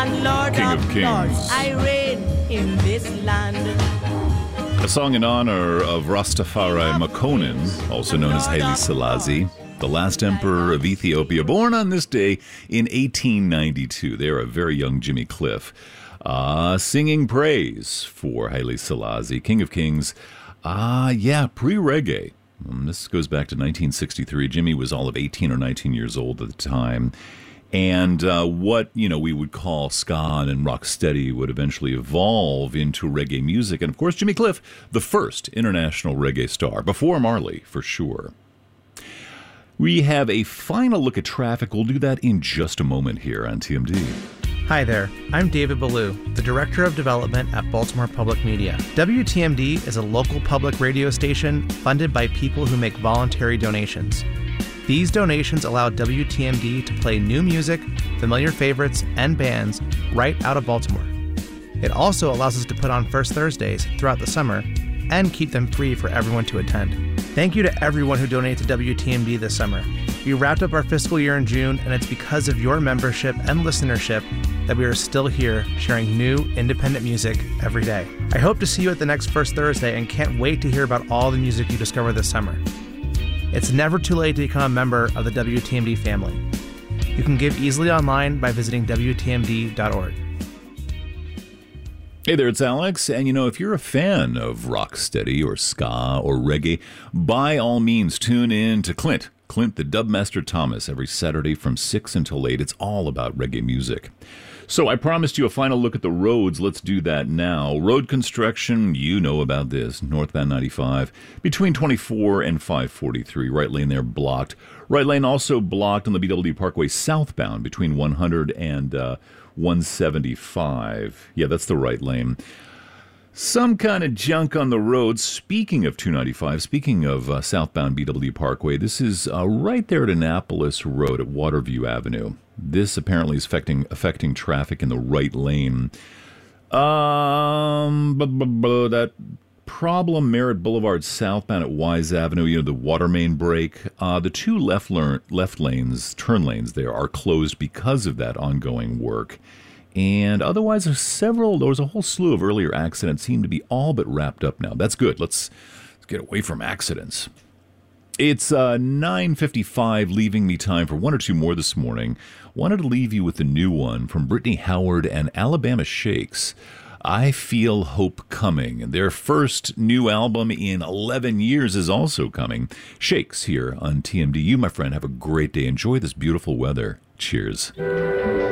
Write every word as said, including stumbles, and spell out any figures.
and Lord King of, of Kings. Lords. I reign in this land. A song in honor of Rastafari Makonnen, also known as Haile Selassie, the last emperor of Ethiopia, born on this day in eighteen ninety-two. They're a very young Jimmy Cliff, uh, singing praise for Haile Selassie, King of Kings. Ah, uh, yeah, pre-reggae. Um, this goes back to nineteen sixty-three. Jimmy was all of eighteen or nineteen years old at the time. And uh, what, you know, we would call ska and rocksteady would eventually evolve into reggae music. And, of course, Jimmy Cliff, the first international reggae star, before Marley, for sure. We have a final look at traffic. We'll do that in just a moment here on T M D. Hi there, I'm David Ballou, the Director of Development at Baltimore Public Media. W T M D is a local public radio station funded by people who make voluntary donations. These donations allow W T M D to play new music, familiar favorites, and bands right out of Baltimore. It also allows us to put on First Thursdays throughout the summer and keep them free for everyone to attend. Thank you to everyone who donated to W T M D this summer. We wrapped up our fiscal year in June, and it's because of your membership and listenership that we are still here sharing new, independent music every day. I hope to see you at the next First Thursday and can't wait to hear about all the music you discover this summer. It's never too late to become a member of the W T M D family. You can give easily online by visiting W T M D dot org. Hey there, it's Alex, and you know, if you're a fan of rocksteady or ska or reggae, by all means tune in to Clint, Clint the Dubmaster Thomas, every Saturday from six until eight. It's all about reggae music. So I promised you a final look at the roads. Let's do that now. Road construction, you know about this. Northbound ninety-five, between twenty-four and five forty-three. Right lane there blocked. Right lane also blocked on the B W D Parkway southbound between one hundred and uh, one seventy-five. Yeah, that's the right lane. Some kind of junk on the road. Speaking of two ninety-five, speaking of uh, southbound B W D Parkway, this is uh, right there at Annapolis Road at Waterview Avenue. This apparently is affecting affecting traffic in the right lane. Um, blah, blah, blah, that problem, Merritt Boulevard southbound at Wise Avenue, you know, the water main break. Uh, the two left, lear- left lanes, turn lanes there, are closed because of that ongoing work. And otherwise, there's several, there was a whole slew of earlier accidents seem to be all but wrapped up now. That's good. Let's, let's get away from accidents. It's uh, nine fifty-five, leaving me time for one or two more this morning. Wanted to leave you with the new one from Brittany Howard and Alabama Shakes. I Feel Hope Coming. And their first new album in eleven years is also coming. Shakes here on T M D. You, my friend, have a great day. Enjoy this beautiful weather. Cheers.